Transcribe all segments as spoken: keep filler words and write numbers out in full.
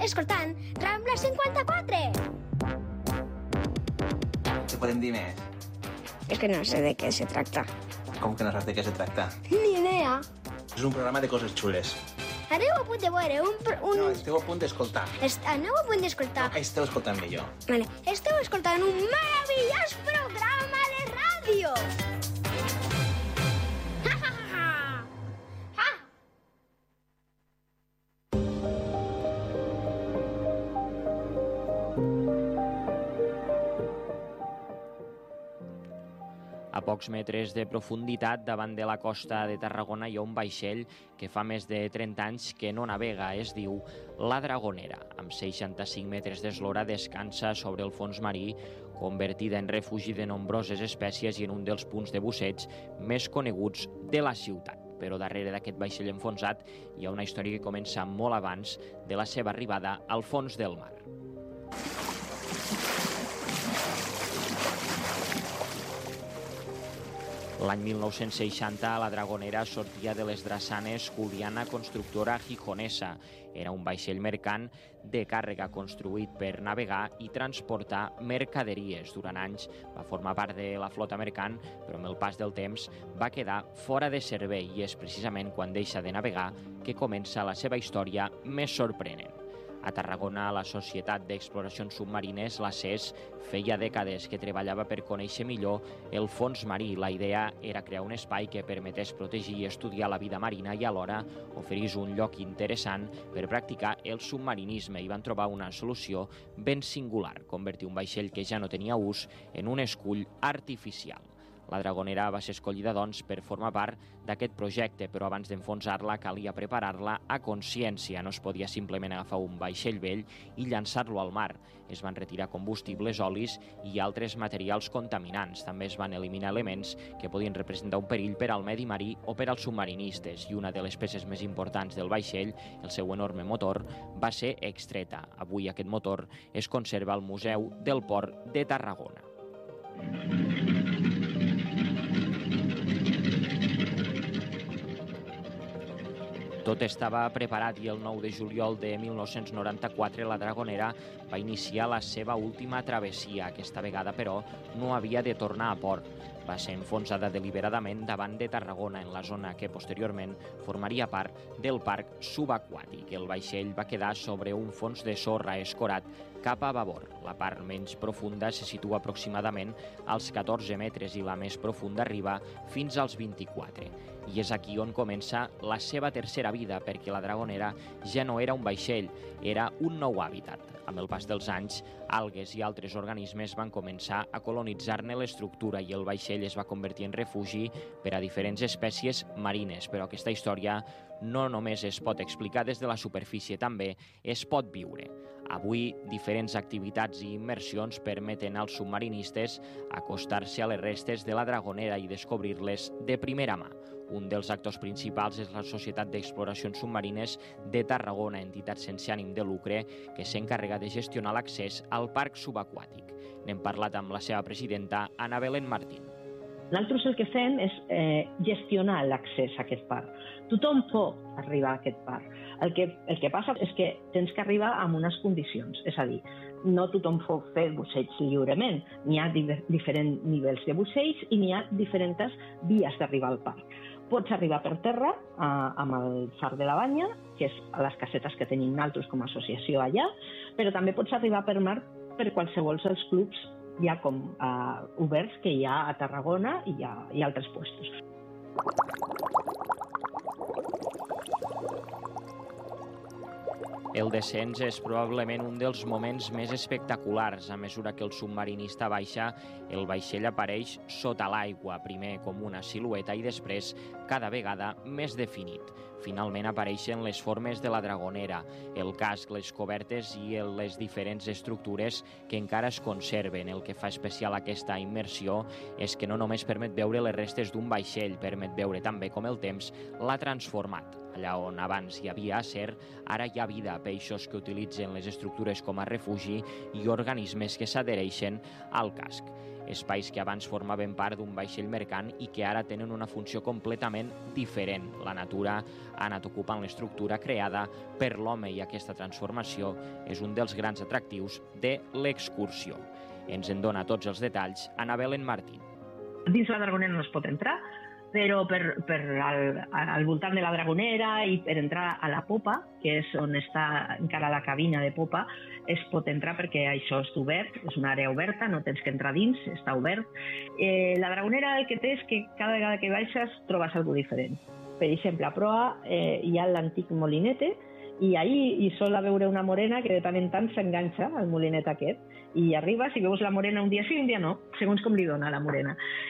escoltant Rambla cinquanta-quatre. Què podem dir més? És que no sé de què se tracta. Com que no saps de què se tracta? Ni idea. És un programa de coses xules. Aneu a punt de veure un... un... No, esteu a punt d'escoltar. Est... Aneu a punt d'escoltar. No, esteu escoltant millor. Vale. Esteu escoltant un meravellós programa de ràdio. Ha, ha, ha, ha. Ha. A pocs metres de profunditat davant de la costa de Tarragona hi ha un vaixell que fa més de trenta anys que no navega, es diu La Dragonera. Amb seixanta-cinc metres d'eslora descansa sobre el fons marí, convertida en refugi de nombroses espècies i en un dels punts de busseig més coneguts de la ciutat. Però darrere d'aquest vaixell enfonsat hi ha una història que comença molt abans de la seva arribada al fons del mar. L'any mil nou-cents seixanta, la Dragonera sortia de les drassanes Juliana Constructora Gijonesa. Era un vaixell mercant de càrrega construït per navegar i transportar mercaderies. Durant anys va formar part de la flota mercant, però amb el pas del temps va quedar fora de servei i és precisament quan deixa de navegar que comença la seva història més sorprenent. A Tarragona, la Societat d'Exploracions Submarines, la S E S, feia dècades que treballava per conèixer millor el fons marí. La idea era crear un espai que permetés protegir i estudiar la vida marina i alhora oferís un lloc interessant per practicar el submarinisme i van trobar una solució ben singular, convertir un vaixell que ja no tenia ús en un escull artificial. La Dragonera va ser escollida, doncs, per formar part d'aquest projecte, però abans d'enfonsar-la calia preparar-la a consciència. No es podia simplement agafar un vaixell vell i llançar-lo al mar. Es van retirar combustibles, olis i altres materials contaminants. També es van eliminar elements que podien representar un perill per al medi marí o per als submarinistes. I una de les peces més importants del vaixell, el seu enorme motor, va ser extreta. Avui aquest motor es conserva al Museu del Port de Tarragona. Tot estava preparat i el nou de juliol de mil nou-cents noranta-quatre la Dragonera va iniciar la seva última travessia. Aquesta vegada, però, no havia de tornar a port. Va ser enfonsada deliberadament davant de Tarragona, en la zona que posteriorment formaria part del parc subaquàtic. El vaixell va quedar sobre un fons de sorra escorat cap a babord. La part menys profunda se situa aproximadament als catorze metres i la més profunda arriba fins als vint-i-quatre. I és aquí on comença la seva tercera vida, perquè la Dragonera ja no era un vaixell, era un nou hàbitat. Amb el pas dels anys, algues i altres organismes van començar a colonitzar-ne l'estructura i el vaixell es va convertir en refugi per a diferents espècies marines. Però aquesta història no només es pot explicar des de la superfície, també es pot viure. Avui, diferents activitats i immersions permeten als submarinistes acostar-se a les restes de la Dragonera i descobrir-les de primera mà. Un dels actors principals és la Societat d'Exploracions Submarines de Tarragona, entitat sense ànim de lucre que s'encarrega de gestionar l'accés al parc subaquàtic. N'hem parlat amb la seva presidenta, Ana Belén Martín. Nosaltres el que fem és eh, gestionar l'accés a aquest parc. Tothom pot arribar a aquest parc. El que, el que passa és que tens que arribar amb unes condicions, és a dir, no tothom pot fer busseig lliurement. N'hi ha diferents nivells de busseig i n'hi ha diferents vies d'arribar al parc. Pots arribar per terra eh, amb el far de la Banya, que és a les casetes que tenim nosaltres com a associació allà, però també pots arribar per mar per qualsevol dels clubs ja com eh, oberts que hi ha a Tarragona i hi ha, hi ha altres puestos. El descens és probablement un dels moments més espectaculars. A mesura que el submarinista baixa, el vaixell apareix sota l'aigua, primer com una silueta i després cada vegada més definit. Finalment apareixen les formes de la Dragonera, el casc, les cobertes i les diferents estructures que encara es conserven. El que fa especial aquesta immersió és que no només permet veure les restes d'un vaixell, permet veure també com el temps l'ha transformat. Allà on abans hi havia acer, ara hi ha vida, peixos que utilitzen les estructures com a refugi i organismes que s'adhereixen al casc. espais que abans formaven part d'un vaixell mercant i que ara tenen una funció completament diferent. La natura ha anat ocupant l'estructura creada per l'home i aquesta transformació és un dels grans atractius de l'excursió. Ens en dona tots els detalls Ana Belén Martín. Dins la Dragonera no es pot entrar, però per, per al, al voltant de la Dragonera i per entrar a la popa, que és on està encara la cabina de popa, es pot entrar perquè això és obert, és una àrea oberta, no tens que entrar dins, està obert. Eh, la Dragonera el que té és que cada vegada que baixes trobes alguna diferent. Per exemple, a proa eh, hi ha l'antic molinete, i ahir hi sol veure una morena que de tant en tant s'enganxa al molinet aquest i arribes i veus la morena un dia sí i un dia no, segons com li dona la morena.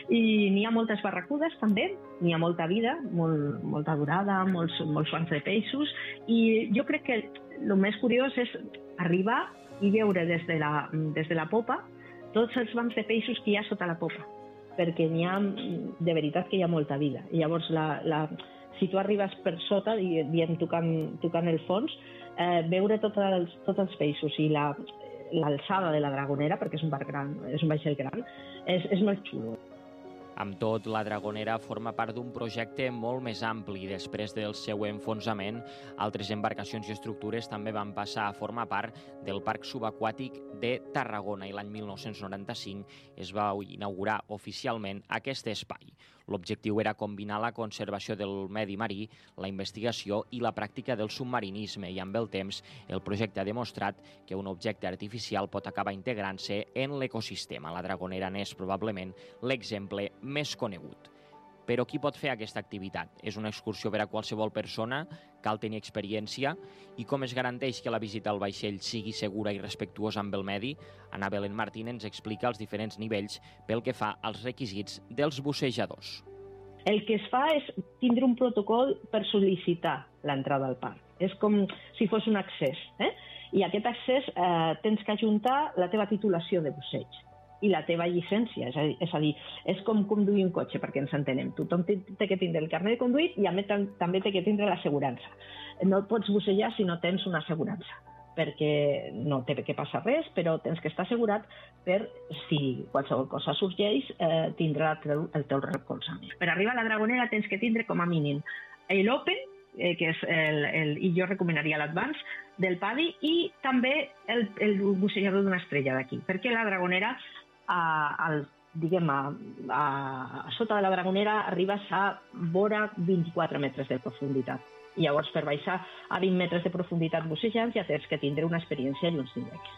I n'hi ha moltes barracudes també, n'hi ha molta vida, molt, molta durada, molts, molts fans de peixos, i jo crec que el més curiós és arribar i veure des de la, des de la popa tots els bancs de peixos que hi ha sota la popa, perquè n'hi ha, de veritat que hi ha molta vida. I llavors la, la si tu arribes per sota, diem, tocant, tocant el fons, eh, veure tots els, tots els peixos i la, l'alçada de la Dragonera, perquè és un bar gran, és un vaixell gran, és, és molt xulo. Amb tot, la Dragonera forma part d'un projecte molt més ampli. Després del seu enfonsament, altres embarcacions i estructures també van passar a formar part del Parc Subaquàtic de Tarragona i l'any mil nou-cents noranta-cinc es va inaugurar oficialment aquest espai. L'objectiu era combinar la conservació del medi marí, la investigació i la pràctica del submarinisme i amb el temps el projecte ha demostrat que un objecte artificial pot acabar integrant-se en l'ecosistema. La Dragonera n'és probablement l'exemple més conegut. Però qui pot fer aquesta activitat? És una excursió per a qualsevol persona? Cal tenir experiència? I com es garanteix que la visita al vaixell sigui segura i respectuosa amb el medi? Ana Belén Martín ens explica els diferents nivells pel que fa als requisits dels bussejadors. El que es fa és tindre un protocol per sol·licitar l'entrada al parc. És com si fos un accés, eh? I aquest accés eh, tens que ajuntar la teva titulació de busseig i la teva llicència, és a dir, és, a dir, és com conduir un cotxe, perquè ens entenem. Tothom té, té que tindre el carnet de conduir i a més també té que tindre l'assegurança. No pots bussejar si no tens una assegurança, perquè no té que passar res, però tens que estar assegurat per si qualsevol cosa sorgeix, eh, tindrà el teu, el teu recolzament. Per arribar a la Dragonera tens que tindre com a mínim l'Open, eh, que és el, el, i jo recomanaria l'Advance, del P A D I, i també el, el bussejador d'una estrella d'aquí, perquè la Dragonera A, al, diguem, a, a, a sota de la Dragonera arribes a vora vint-i-quatre metres de profunditat. I llavors, per baixar a vint metres de profunditat bussejant, ja tens que tindre una experiència i uns nivells.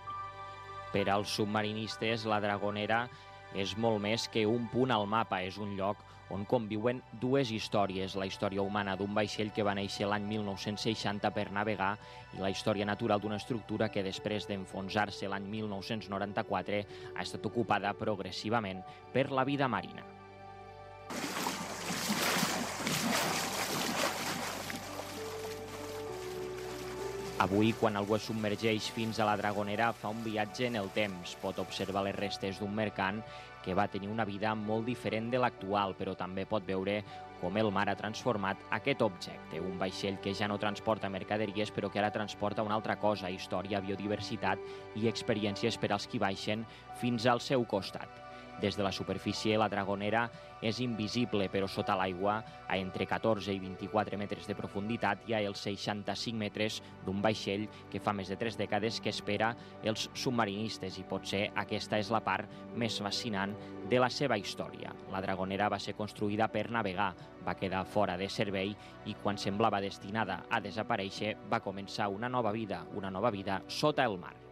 Per als submarinistes, la Dragonera és molt més que un punt al mapa. És un lloc on conviuen dues històries, la història humana d'un vaixell que va néixer l'any mil nou-cents seixanta per navegar i la història natural d'una estructura que després d'enfonsar-se l'any mil nou-cents noranta-quatre ha estat ocupada progressivament per la vida marina. Avui, quan algú es submergeix fins a la Dragonera, fa un viatge en el temps. Pot observar les restes d'un mercant que va tenir una vida molt diferent de l'actual, però també pot veure com el mar ha transformat aquest objecte. Un vaixell que ja no transporta mercaderies, però que ara transporta una altra cosa: història, biodiversitat i experiències per als qui baixen fins al seu costat. Des de la superfície, la Dragonera és invisible, però sota l'aigua, a entre catorze i vint-i-quatre metres de profunditat, hi ha els seixanta-cinc metres d'un vaixell que fa més de tres dècades que espera els submarinistes, i potser aquesta és la part més fascinant de la seva història. La Dragonera va ser construïda per navegar, va quedar fora de servei i quan semblava destinada a desaparèixer va començar una nova vida, una nova vida sota el mar.